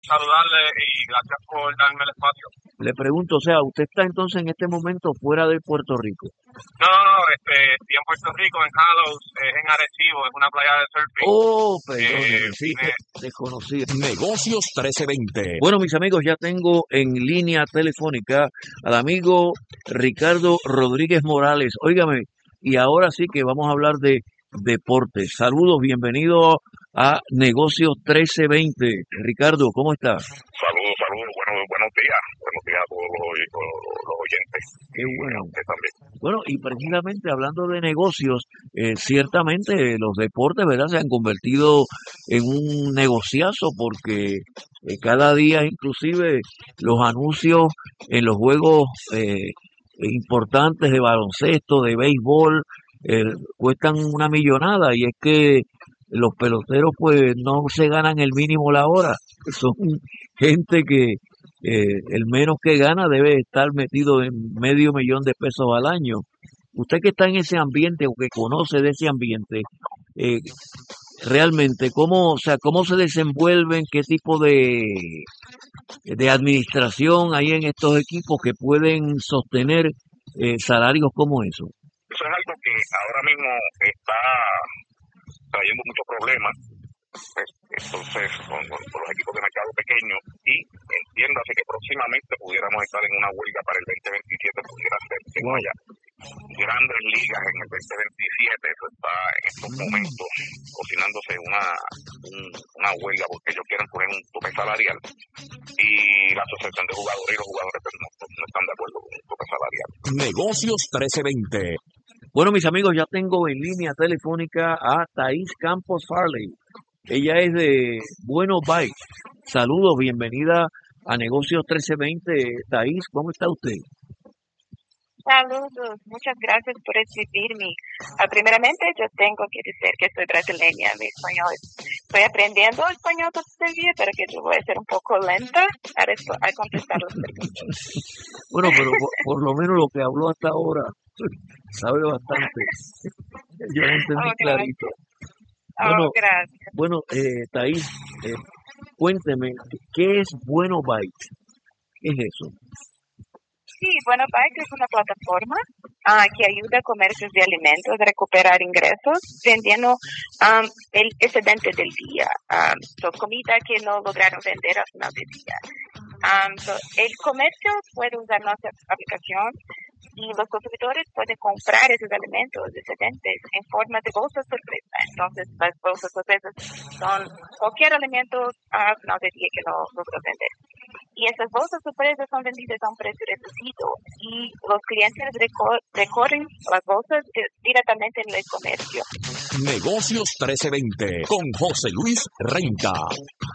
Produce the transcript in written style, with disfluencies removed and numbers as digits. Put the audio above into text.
saludarle y gracias por darme el espacio. Le pregunto, o sea, ¿usted está entonces en este momento fuera de Puerto Rico? No, estoy en Puerto Rico, en Hallows, es en Arecibo, es una playa de surfing. Oh, perdón, sí, desconocido. Negocios 1320. Bueno, mis amigos, ya tengo en línea telefónica al amigo Ricardo Rodríguez Morales. Óigame, y ahora sí que vamos a hablar de deportes. Saludos, bienvenido a Negocios 1320. Ricardo, ¿cómo estás? Saludos, buenos días a todos los oyentes. Qué bueno. A usted también. Bueno, y precisamente hablando de negocios, ciertamente los deportes, ¿verdad?, se han convertido en un negociazo porque cada día inclusive los anuncios en los juegos importantes de baloncesto, de béisbol, cuestan una millonada, y es que los peloteros pues no se ganan el mínimo la hora. Son gente que el menos que gana debe estar metido en $500,000 al año. Usted que está en ese ambiente o que conoce de ese ambiente, realmente, ¿cómo se desenvuelven, qué tipo de administración hay en estos equipos que pueden sostener salarios como eso? Eso es algo que ahora mismo está trayendo muchos problemas, entonces con los equipos de mercado pequeños, y entiéndase que próximamente pudiéramos estar en una huelga para el 2027, pudiera ser que no haya grandes ligas en el 2027. Eso está en estos momentos cocinándose una huelga porque ellos quieren poner un tope salarial, y la asociación de jugadores y los jugadores no están de acuerdo con un tope salarial. Negocios 1320. Bueno, mis amigos, ya tengo en línea telefónica a Thaís Campos Farley. Ella es de Bueno Bike. Saludos, bienvenida a Negocios 1320. Thaís, ¿cómo está usted? Saludos, muchas gracias por recibirme. Primeramente, yo tengo que decir que soy brasileña, mi español. Estoy aprendiendo español todavía, pero que yo voy a ser un poco lenta a contestar las preguntas. Bueno, pero por lo menos lo que habló hasta ahora sabe bastante. Yo lo entendí clarito. Gracias. Bueno, Thaís, cuénteme, ¿qué es Bueno Bike? ¿Qué es eso? Sí, Bueno Bike es una plataforma que ayuda a comercios de alimentos a recuperar ingresos vendiendo el excedente del día, comida que no lograron vender al final del día. El comercio puede usar nuestra aplicación y los consumidores pueden comprar esos alimentos excedentes en forma de bolsas sorpresa. Entonces, las bolsas sorpresas son cualquier alimento al final del día que no logró vender. Y esas bolsas sorpresas son vendidas a un precio reducido y los clientes recorren las bolsas directamente en el comercio. Negocios 1320 con José Luis Renta.